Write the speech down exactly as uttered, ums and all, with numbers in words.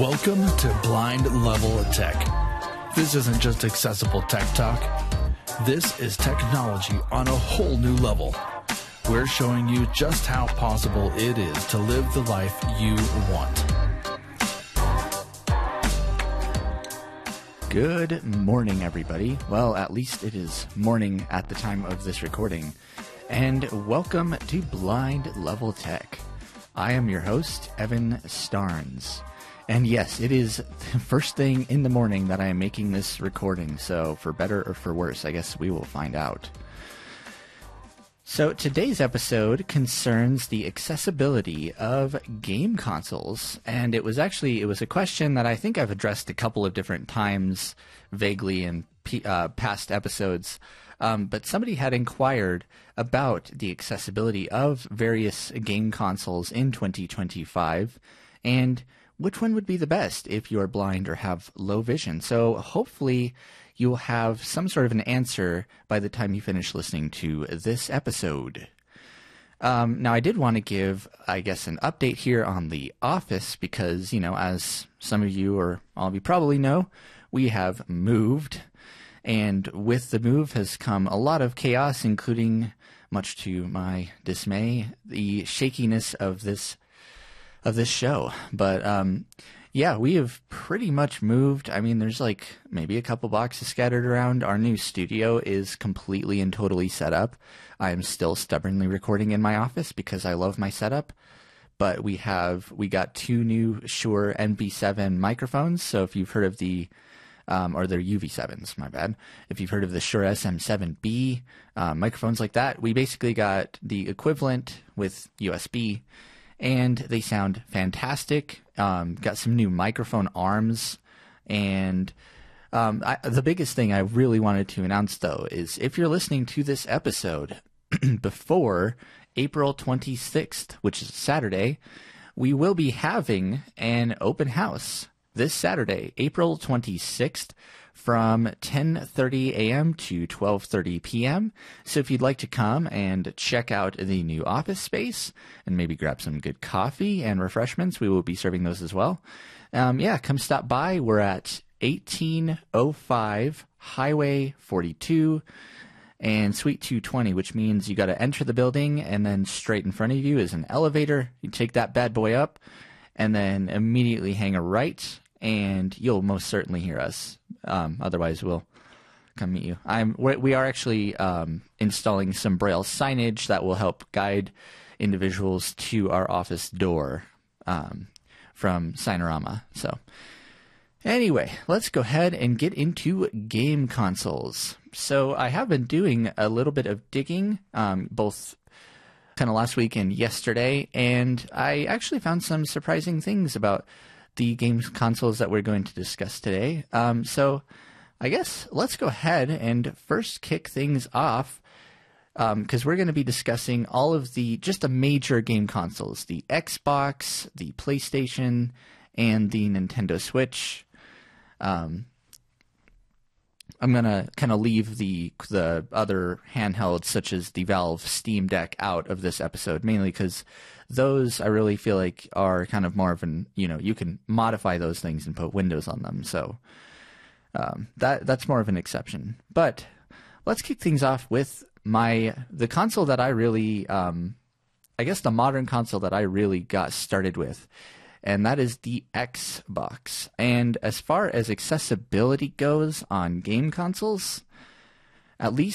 Welcome to Blind Level of Tech. This isn't just accessible tech talk. This is technology on a whole new level. We're showing you just how possible it is to live the life you want. Good morning, everybody. Well, at least it is morning at the time of this recording. And welcome to Blind Level Tech. I am your host, Evan Starnes. And yes, it is the first thing in the morning that I am making this recording, so for better or for worse, I guess we will find out. So today's episode concerns the accessibility of game consoles, and it was actually, it was a question that I think I've addressed a couple of different times vaguely in p- uh, past episodes, um, but somebody had inquired about the accessibility of various game consoles in twenty twenty-five, and which one would be the best if you are blind or have low vision. So hopefully you'll have some sort of an answer by the time you finish listening to this episode. Um, now, I did want to give, I guess, an update here on The Office because, you know, as some of you or all of you probably know, we have moved. And with the move has come a lot of chaos, including, much to my dismay, the shakiness of this of this show. But um, yeah, we have pretty much moved. I mean, there's like maybe a couple boxes scattered around. Our new studio is completely and totally set up. I am still stubbornly recording in my office because I love my setup. But we have, we got two new Shure N B seven microphones. So if you've heard of the, um, or they're U V sevens, my bad. If you've heard of the Shure S M seven B uh, microphones like that, we basically got the equivalent with U S B. And they sound fantastic. Um, got some new microphone arms. And um, I, the biggest thing I really wanted to announce, though, is if you're listening to this episode before April twenty-sixth, which is Saturday, we will be having an open house this Saturday, April twenty-sixth, from ten thirty a.m. to twelve thirty p.m. So if you'd like to come and check out the new office space and maybe grab some good coffee and refreshments, we will be serving those as well. Um, yeah, come stop by. We're at eighteen oh five Highway forty-two and Suite two twenty, which means you got to enter the building and then straight in front of you is an elevator. You take that bad boy up and then immediately hang a right, and you'll most certainly hear us. Um, otherwise, we'll come meet you. I'm, we are actually um, installing some Braille signage that will help guide individuals to our office door um, from Signorama. So anyway, let's go ahead and get into game consoles. So I have been doing a little bit of digging, um, both kind of last week and yesterday, and I actually found some surprising things about the games consoles that we're going to discuss today. Um, so I guess let's go ahead and first kick things off because um, we're going to be discussing all of the just the major game consoles, the Xbox, the PlayStation, and the Nintendo Switch. Um, I'm going to kind of leave the the other handhelds such as the Valve Steam Deck out of this episode, mainly because those I really feel like are kind of more of an, you know, you can modify those things and put Windows on them. So um, that that's more of an exception. But let's kick things off with my the console that I really, um, I guess the modern console that I really got started with. And that is the Xbox. And as far as accessibility goes on game consoles, at least